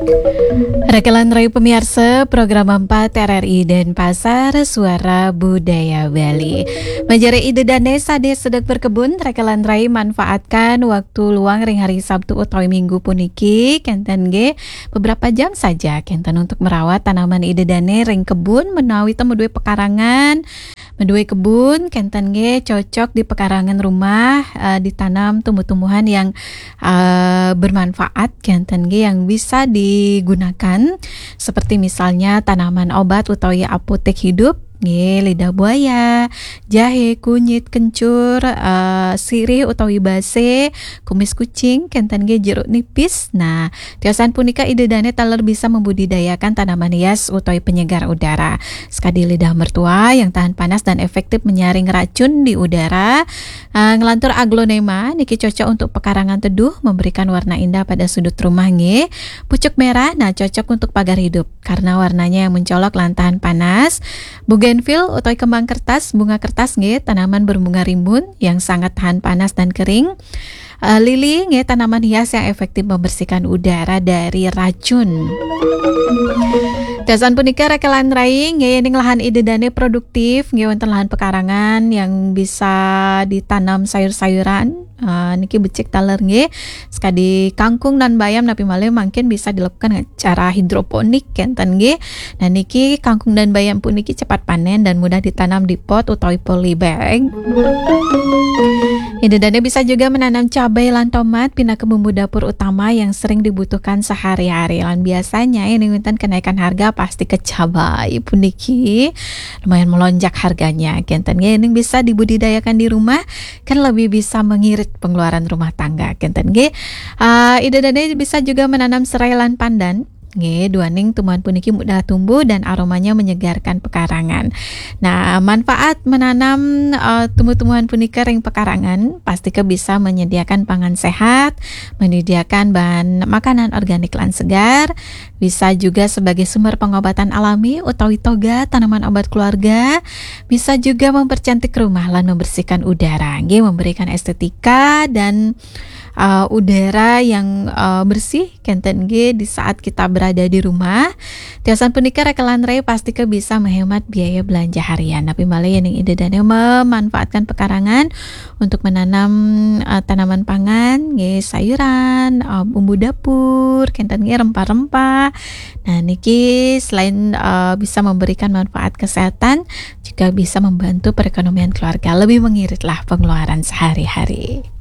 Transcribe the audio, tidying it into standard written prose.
Rekelan Rai pemirsa program 4 RRI Denpasar Suara Budaya Bali. Majare ide dan desa sedek berkebun Rekelan Rai manfaatkan waktu luang ring hari Sabtu utawi Minggu puniki kenten ge beberapa jam saja kenten untuk merawat tanaman ide dane ring kebun menawi temu dua pekarangan. Medue kebun kenten ge cocok di pekarangan rumah ditanam tumbuh-tumbuhan yang bermanfaat kenten ge yang bisa digunakan seperti misalnya tanaman obat utawi apotek hidup lidah buaya, jahe, kunyit, kencur, sirih utawi base, kumis kucing, kenten ge jeruk nipis. Nah, tiasan punika ide dane taler bisa membudidayakan tanaman hias utawi penyegar udara. Sekadi lidah mertua yang tahan panas dan efektif menyaring racun di udara. Ngelantur aglonema niki cocok untuk pekarangan teduh, memberikan warna indah pada sudut rumah nge. Pucuk merah, nah cocok untuk pagar hidup karena warnanya yang mencolok lantahan panas. Bougainville utawi kembang kertas, bunga kertas nge, tanaman berbunga rimbun yang sangat tahan panas dan kering. Lili nge, tanaman hias yang efektif membersihkan udara dari racun. Dasan punika Rekelan Rai nge ning lahan ide dane produktif nge wonten lahan pekarangan yang bisa ditanam sayur-sayuran. Niki becik taler nge sekadi kangkung dan bayam napi malih mungkin bisa dilakukan cara hidroponik kenten nge. Nah niki kangkung dan bayam pun niki cepat panen dan mudah ditanam di pot utawi polybag. Ide dane bisa juga menanam cabai lan tomat pindah ke bumbu dapur utama yang sering dibutuhkan sehari-hari. Lan biasanya ini wonten kenaikan harga pasti ke cabai puniki lumayan melonjak harganya. Kenten nge ini bisa dibudidayakan di rumah kan lebih bisa mengirit pengeluaran rumah tangga. Kenten nge ide dane bisa juga menanam serai lan pandan. Nge, duaning tumbuhan puniki mudah tumbuh dan aromanya menyegarkan pekarangan. Nah, manfaat menanam tumbuh-tumbuhan punika ring pekarangan pasti bisa menyediakan pangan sehat, menyediakan bahan makanan organik lan segar, bisa juga sebagai sumber pengobatan alami utawi toga tanaman obat keluarga, bisa juga mempercantik rumah lan membersihkan udara, nge, memberikan estetika dan udara yang bersih kenten ge di saat kita berada di rumah. Tiasan punika Rekelan Rai pasti bisa menghemat biaya belanja harian. Tapi malah yang ide dane memanfaatkan pekarangan untuk menanam tanaman pangan, ge sayuran, bumbu dapur, kenten ge rempah-rempah. Nah niki selain bisa memberikan manfaat kesehatan, juga bisa membantu perekonomian keluarga, lebih mengiritlah pengeluaran sehari-hari.